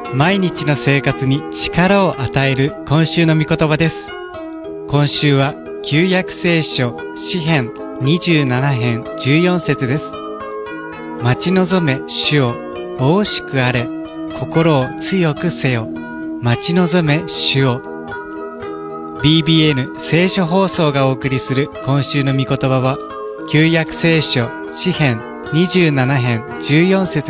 毎日の生活に力を与える今週の御言葉です。今週は旧約聖書詩編27編14節です。待ち望め主を、おおしくあれ、心を強くせよ。待ち望め主を。BBN 聖書放送がお送りする今週の御言葉は、旧約聖書詩編27編14節